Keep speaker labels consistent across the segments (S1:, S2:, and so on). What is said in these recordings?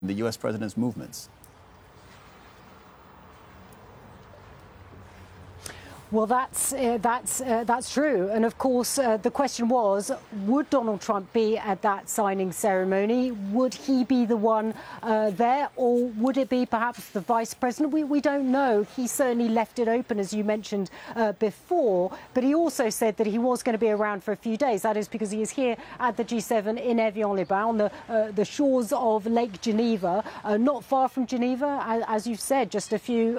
S1: the U.S. president's movements?
S2: Well, that's true. And of course, the question was, would Donald Trump be at that signing ceremony? Would he be the one there, or would it be perhaps the vice president? We don't know. He certainly left it open, as you mentioned before. But he also said that he was going to be around for a few days. That is because he is here at the G7 in Evian-les-Bains, on the shores of Lake Geneva, not far from Geneva, as you've said, just a few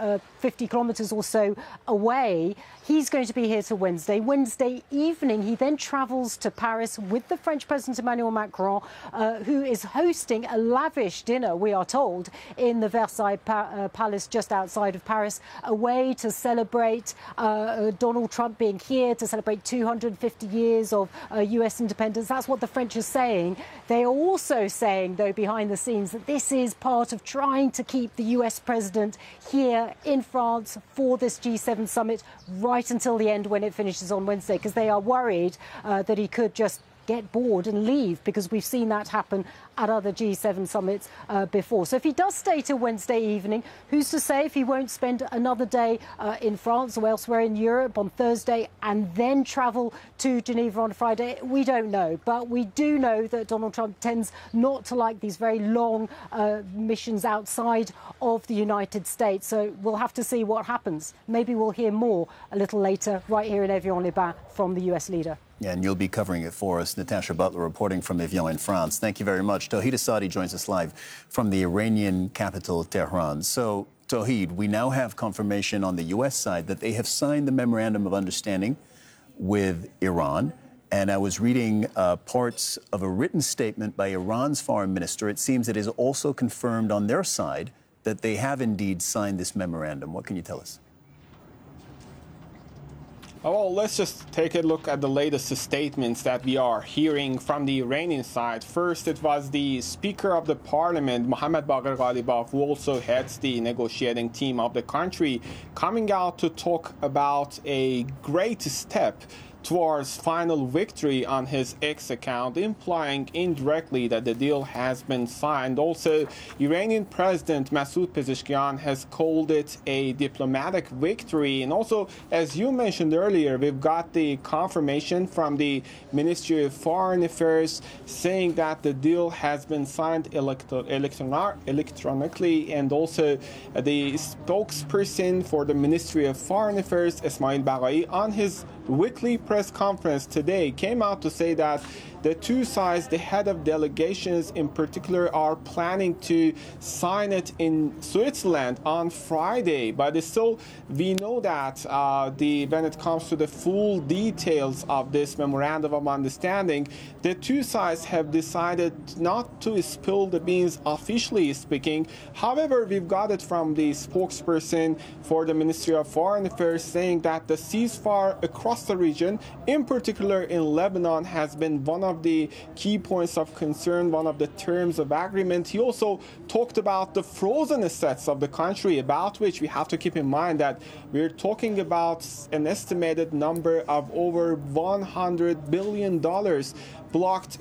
S2: 50 kilometres or so away. He's going to be here till Wednesday. Wednesday evening, he then travels to Paris with the French President Emmanuel Macron, who is hosting a lavish dinner, we are told, in the Versailles Palace just outside of Paris, a way to celebrate Donald Trump being here, to celebrate 250 years of US independence. That's what the French are saying. They are also saying, though, behind the scenes, that this is part of trying to keep the US president here in France for this G7 summit right until the end when it finishes on Wednesday, because they are worried that he could just get bored and leave, because we've seen that happen at other G7 summits before. So if he does stay till Wednesday evening, who's to say if he won't spend another day in France or elsewhere in Europe on Thursday and then travel to Geneva on Friday? We don't know. But we do know that Donald Trump tends not to like these very long missions outside of the United States. So we'll have to see what happens. Maybe we'll hear more a little later right here in Evian-les-Bains from the US leader.
S1: Yeah, and you'll be covering it for us. Natasha Butler reporting from Evian in France. Thank you very much. Tauhid Assadi joins us live from the Iranian capital, Tehran. So, Tauhid, we now have confirmation on the U.S. side that they have signed the Memorandum of Understanding with Iran. And I was reading parts of a written statement by Iran's foreign minister. It seems it is also confirmed on their side that they have indeed signed this memorandum. What can you tell us?
S3: Well, let's just take a look at the latest statements that we are hearing from the Iranian side. First, it was the Speaker of the Parliament, Mohammad Bagher Ghalibaf, who also heads the negotiating team of the country, coming out to talk about a great step towards final victory on his X account, implying indirectly that the deal has been signed. Also, Iranian President Masoud Pezeshkian has called it a diplomatic victory. And also, as you mentioned earlier, we've got the confirmation from the Ministry of Foreign Affairs saying that the deal has been signed electronically. And also, the spokesperson for the Ministry of Foreign Affairs, Ismail Baghai, on his weekly press conference today came out to say that the two sides, the head of delegations in particular, are planning to sign it in Switzerland on Friday. But still, we know that when it comes to the full details of this memorandum of understanding, the two sides have decided not to spill the beans, officially speaking. However, we've got it from the spokesperson for the Ministry of Foreign Affairs saying that the ceasefire across the region, in particular in Lebanon, has been one of the key points of concern, one of the terms of agreement. He also talked about the frozen assets of the country, about which we have to keep in mind that we're talking about an estimated number of over $100 billion blocked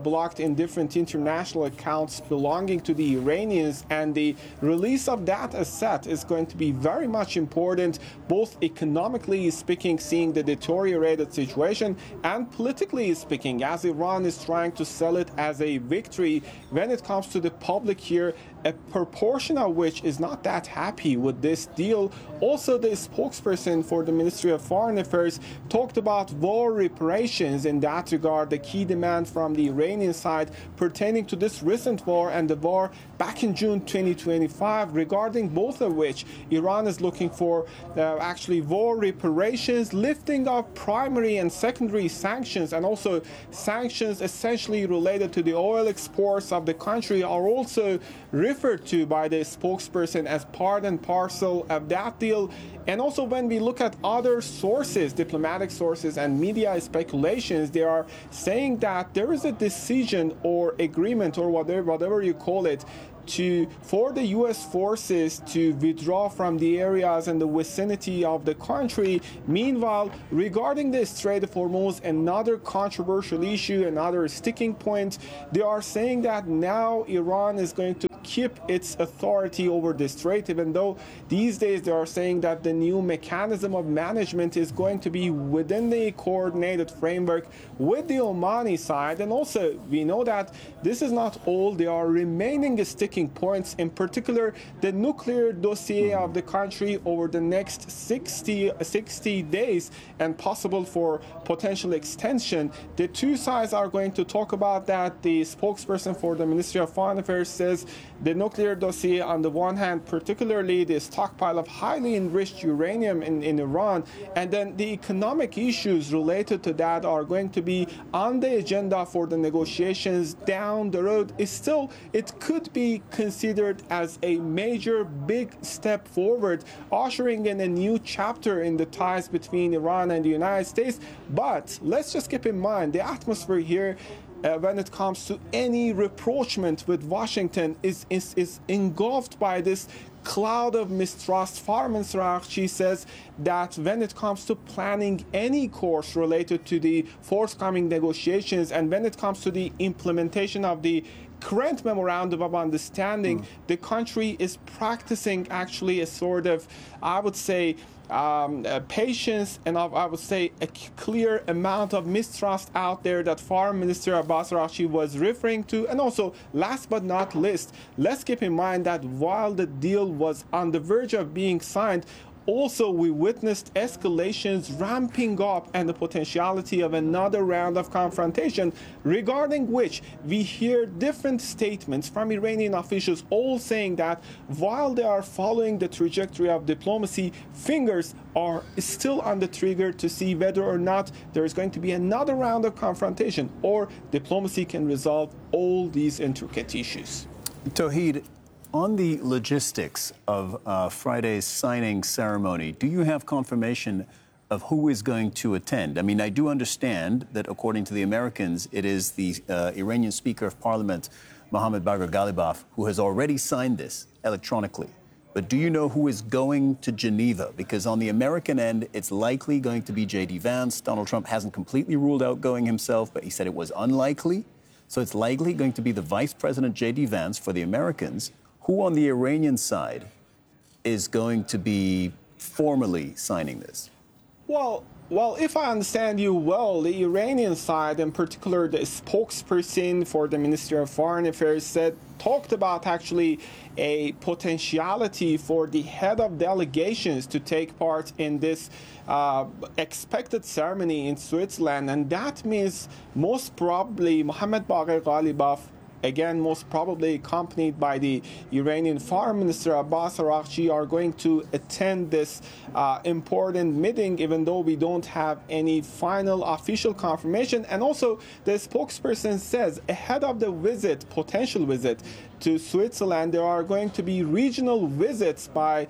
S3: in different international accounts belonging to the Iranians, and the release of that asset is going to be very much important, both economically speaking, seeing the deteriorated situation, and politically speaking, as Iran is trying to sell it as a victory when it comes to the public here, a proportion of which is not that happy with this deal. Also, the spokesperson for the Ministry of Foreign Affairs talked about war reparations. In that regard, the key demand from the Iranian side pertaining to this recent war and the war back in June 2025, regarding both of which Iran is looking for actually war reparations, lifting of primary and secondary sanctions, and also sanctions essentially related to the oil exports of the country are also referred to by the spokesperson as part and parcel of that deal. And also, when we look at other sources, diplomatic sources and media speculations, they are saying that there is a decision or agreement or whatever you call it for the U.S. forces to withdraw from the areas in the vicinity of the country. Meanwhile, regarding the Strait of Hormuz, another controversial issue, another sticking point, they are saying that now Iran is going to keep its authority over the strait, even though these days they are saying that the new mechanism of management is going to be within the coordinated framework with the Omani side. And also, we know that this is not all. There are remaining sticking points, in particular the nuclear dossier of the country over the next 60 days and possible for potential extension. The two sides are going to talk about that. The spokesperson for the Ministry of Foreign Affairs says the nuclear dossier, on the one hand, particularly the stockpile of highly enriched uranium in Iran, and then the economic issues related to that are going to be on the agenda for the negotiations down the road. It could be considered as a major big step forward, ushering in a new chapter in the ties between Iran and the United States. But let's just keep in mind the atmosphere here when it comes to any rapprochement with Washington is engulfed by this cloud of mistrust. Foreign Minister Araghchi says that when it comes to planning any course related to the forthcoming negotiations and when it comes to the implementation of the current memorandum of understanding, the country is practicing actually a sort of, I would say, patience, and I would say a clear amount of mistrust out there that Foreign Minister Abbas Araghchi was referring to. And also, last but not least, let's keep in mind that while the deal was on the verge of being signed, also, we witnessed escalations ramping up and the potentiality of another round of confrontation, regarding which we hear different statements from Iranian officials, all saying that while they are following the trajectory of diplomacy, fingers are still on the trigger to see whether or not there is going to be another round of confrontation or diplomacy can resolve all these intricate issues.
S1: Tauheed, on the logistics of Friday's signing ceremony, do you have confirmation of who is going to attend? I mean, I do understand that according to the Americans, it is the Iranian Speaker of Parliament, Mohammad Bagher Ghalibaf, who has already signed this electronically. But do you know who is going to Geneva? Because on the American end, it's likely going to be J.D. Vance. Donald Trump hasn't completely ruled out going himself, but he said it was unlikely. So it's likely going to be the Vice President J.D. Vance for the Americans. Who on the Iranian side is going to be formally signing this?
S3: Well, if I understand you well, the Iranian side, in particular the spokesperson for the Ministry of Foreign Affairs, talked about actually a potentiality for the head of delegations to take part in this expected ceremony in Switzerland. And that means most probably Mohammad Bagher Ghalibaf, again, most probably accompanied by the Iranian Foreign Minister Abbas Araghchi, are going to attend this important meeting, even though we don't have any final official confirmation. And also, the spokesperson says ahead of the potential visit to Switzerland, there are going to be regional visits by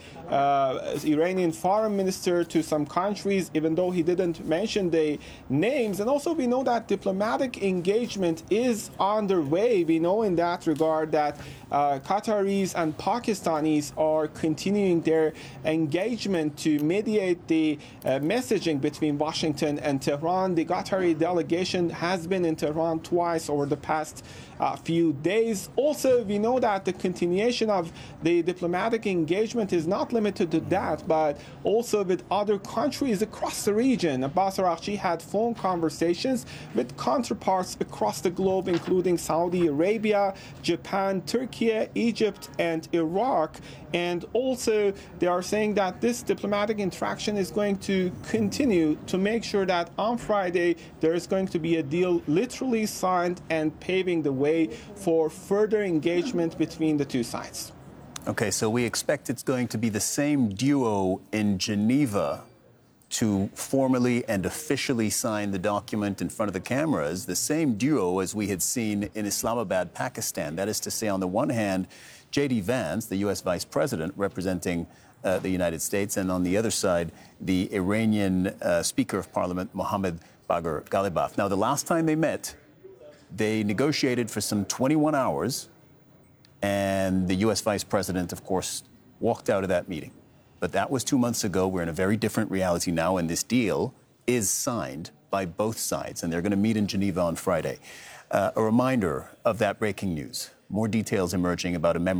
S3: Iranian foreign minister to some countries, even though he didn't mention the names. And also, we know that diplomatic engagement is underway. We know in that regard that Qataris and Pakistanis are continuing their engagement to mediate the messaging between Washington and Tehran. The Qatari delegation has been in Tehran twice over the past few days. Also, we know that the continuation of the diplomatic engagement is not limited to that, but also with other countries across the region. Abbas Araghchi had phone conversations with counterparts across the globe, including Saudi Arabia, Japan, Turkey, Egypt, and Iraq. And also, they are saying that this diplomatic interaction is going to continue to make sure that on Friday there is going to be a deal literally signed and paving the way for further engagement between the two sides.
S1: Okay, so we expect it's going to be the same duo in Geneva to formally and officially sign the document in front of the cameras, the same duo as we had seen in Islamabad, Pakistan. That is to say, on the one hand, J.D. Vance, the U.S. Vice President representing the United States, and on the other side, the Iranian Speaker of Parliament, Mohammad Bagher Ghalibaf. Now, the last time they met, they negotiated for some 21 hours, And the U.S. vice president, of course, walked out of that meeting. But that was 2 months ago. We're in a very different reality now, and this deal is signed by both sides, and they're going to meet in Geneva on Friday. A reminder of that breaking news. More details emerging about a